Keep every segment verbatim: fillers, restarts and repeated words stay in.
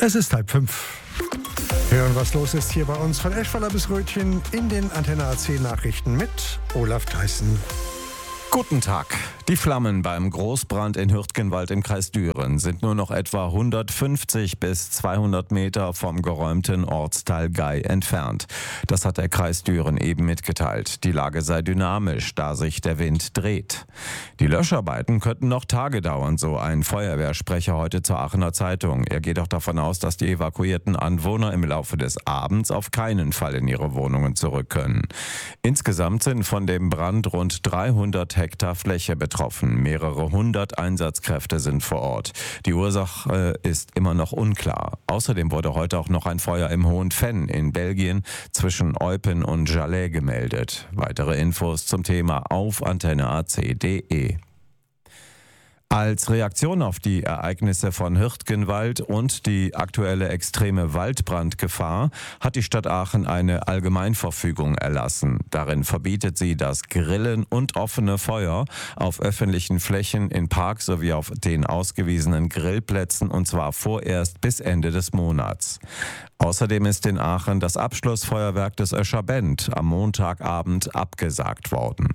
Es ist halb fünf. Hören, was los ist hier bei uns von Eschweiler bis Rötchen in den Antenne A C Nachrichten mit Olaf Theissen. Guten Tag. Die Flammen beim Großbrand in Hürtgenwald im Kreis Düren sind nur noch etwa hundertfünfzig bis zweihundert Meter vom geräumten Ortsteil Gei entfernt. Das hat der Kreis Düren eben mitgeteilt. Die Lage sei dynamisch, da sich der Wind dreht. Die Löscharbeiten könnten noch Tage dauern, so ein Feuerwehrsprecher heute zur Aachener Zeitung. Er geht auch davon aus, dass die evakuierten Anwohner im Laufe des Abends auf keinen Fall in ihre Wohnungen zurück können. Insgesamt sind von dem Brand rund dreihundert Hektar Fläche betroffen. Mehrere hundert Einsatzkräfte sind vor Ort. Die Ursache ist immer noch unklar. Außerdem wurde heute auch noch ein Feuer im Hohen Venn in Belgien zwischen Eupen und Jalais gemeldet. Weitere Infos zum Thema auf antenne a c punkt d e. Als Reaktion auf die Ereignisse von Hürtgenwald und die aktuelle extreme Waldbrandgefahr hat die Stadt Aachen eine Allgemeinverfügung erlassen. Darin verbietet sie das Grillen und offene Feuer auf öffentlichen Flächen, in Parks sowie auf den ausgewiesenen Grillplätzen, und zwar vorerst bis Ende des Monats. Außerdem ist in Aachen das Abschlussfeuerwerk des Öscher-Bend am Montagabend abgesagt worden.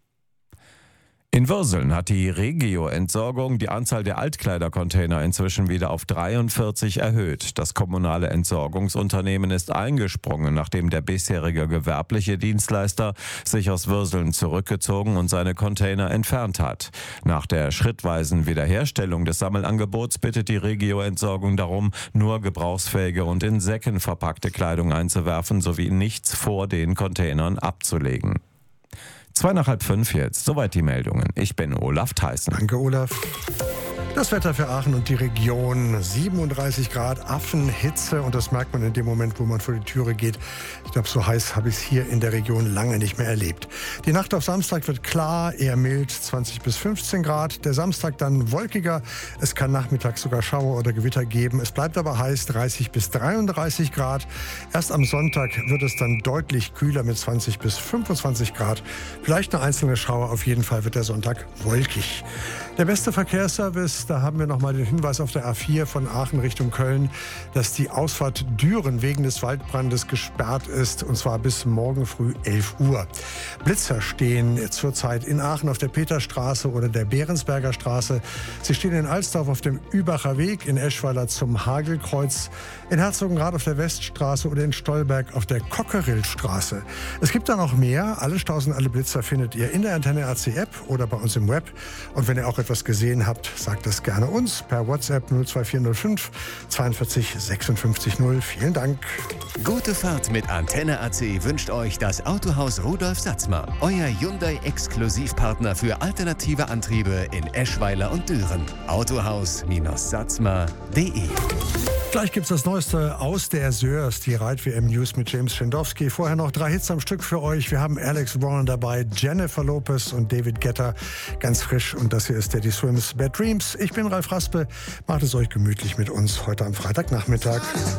In Würseln hat die Regio-Entsorgung die Anzahl der Altkleidercontainer inzwischen wieder auf dreiundvierzig erhöht. Das kommunale Entsorgungsunternehmen ist eingesprungen, nachdem der bisherige gewerbliche Dienstleister sich aus Würseln zurückgezogen und seine Container entfernt hat. Nach der schrittweisen Wiederherstellung des Sammelangebots bittet die Regio-Entsorgung darum, nur gebrauchsfähige und in Säcken verpackte Kleidung einzuwerfen sowie nichts vor den Containern abzulegen. Zwei nach halb fünf jetzt. Soweit die Meldungen. Ich bin Olaf Theissen. Danke, Olaf. Das Wetter für Aachen und die Region. siebenunddreißig Grad, Affenhitze. Und das merkt man in dem Moment, wo man vor die Türe geht. Ich glaube, so heiß habe ich es hier in der Region lange nicht mehr erlebt. Die Nacht auf Samstag wird klar, eher mild, zwanzig bis fünfzehn Grad. Der Samstag dann wolkiger. Es kann nachmittags sogar Schauer oder Gewitter geben. Es bleibt aber heiß, dreißig bis dreiunddreißig Grad. Erst am Sonntag wird es dann deutlich kühler mit zwanzig bis fünfundzwanzig Grad. Vielleicht eine einzelne Schauer. Auf jeden Fall wird der Sonntag wolkig. Der beste Verkehrsservice, da haben wir nochmal den Hinweis auf der A vier von Aachen Richtung Köln, dass die Ausfahrt Düren wegen des Waldbrandes gesperrt ist, und zwar bis morgen früh elf Uhr. Blitzer stehen zurzeit in Aachen auf der Peterstraße oder der Behrensberger Straße. Sie stehen in Alsdorf auf dem Übacher Weg, in Eschweiler zum Hagelkreuz, in Herzogenrath auf der Weststraße oder in Stolberg auf der Cockerillstraße. Es gibt da noch mehr. Alle Staus und alle Blitzer findet ihr in der Antenne A C App oder bei uns im Web. Und wenn ihr auch etwas gesehen habt, sagt das gerne uns per WhatsApp null zwei vier null fünf zweiundvierzig sechsundfünfzig null. Vielen Dank. Gute Fahrt mit Antenne A C wünscht euch das Autohaus Rudolf Satzmer. Euer Hyundai-Exklusivpartner für alternative Antriebe in Eschweiler und Düren. Autohaus Satzmer punkt d e. Gleich gibt's das Neueste aus der Sörs, die Reit-W M-News mit James Schendowski. Vorher noch drei Hits am Stück für euch. Wir haben Alex Warren dabei, Jennifer Lopez und David Guetta. Ganz frisch. Und das hier ist Daddy Swims Bad Dreams. Ich bin Ralf Raspe. Macht es euch gemütlich mit uns heute am Freitagnachmittag.